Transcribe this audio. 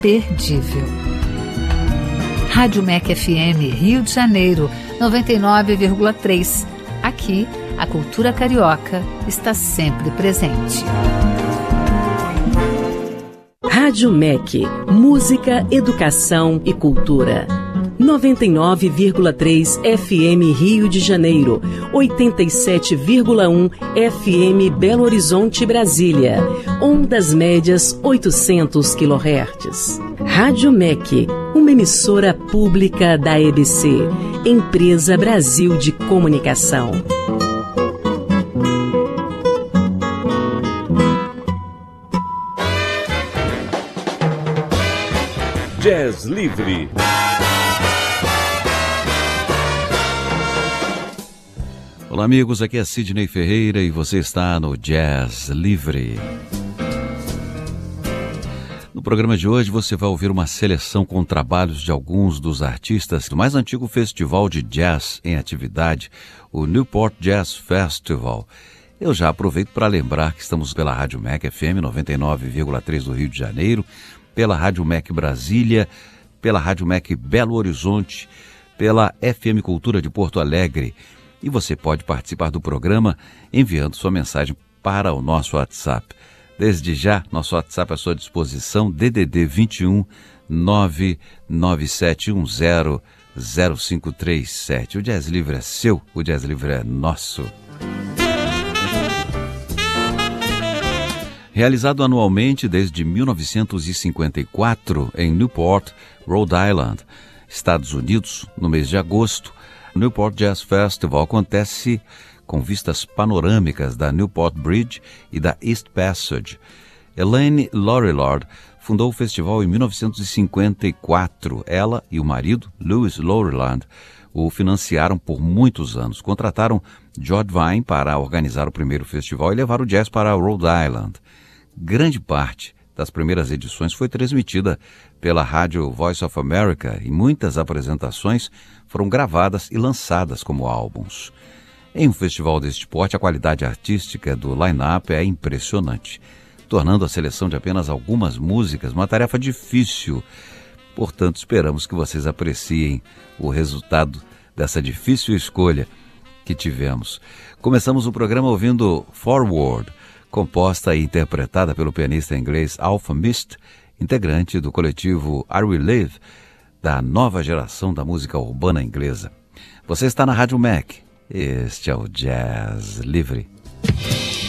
imperdível. Rádio MEC FM Rio de Janeiro, 99,3. Aqui, a cultura carioca está sempre presente. Rádio MEC, música, educação e cultura. 99,3 FM Rio de Janeiro, 87,1 FM Belo Horizonte, Brasília, ondas médias 800 kHz. Rádio MEC, uma emissora pública da EBC, Empresa Brasil de Comunicação. Jazz Livre. Olá amigos, aqui é Sidney Ferreira e você está no Jazz Livre. No programa de hoje você vai ouvir uma seleção com trabalhos de alguns dos artistas do mais antigo festival de jazz em atividade, o Newport Jazz Festival. Eu já aproveito para lembrar que estamos pela Rádio MEC FM 99,3 do Rio de Janeiro, pela Rádio MEC Brasília, pela Rádio MEC Belo Horizonte, pela FM Cultura de Porto Alegre. E você pode participar do programa enviando sua mensagem para o nosso WhatsApp. Desde já, nosso WhatsApp à sua disposição, DDD 21 99710 0537. O Jazz Livre é seu, o Jazz Livre é nosso. Realizado anualmente desde 1954 em Newport, Rhode Island, Estados Unidos, no mês de agosto, o Newport Jazz Festival acontece com vistas panorâmicas da Newport Bridge e da East Passage. Elaine Lorillard fundou o festival em 1954. Ela e o marido, Louis Lorillard, o financiaram por muitos anos. Contrataram George Vine para organizar o primeiro festival e levar o jazz para Rhode Island. Grande parte das primeiras edições foi transmitida pela rádio Voice of America e muitas apresentações foram gravadas e lançadas como álbuns. Em um festival deste porte, a qualidade artística do line-up é impressionante, tornando a seleção de apenas algumas músicas uma tarefa difícil. Portanto, esperamos que vocês apreciem o resultado dessa difícil escolha que tivemos. Começamos o programa ouvindo Forward, composta e interpretada pelo pianista inglês Alfa Mist, integrante do coletivo I Will Live, da nova geração da música urbana inglesa. Você está na Rádio MEC. Este é o Jazz Livre.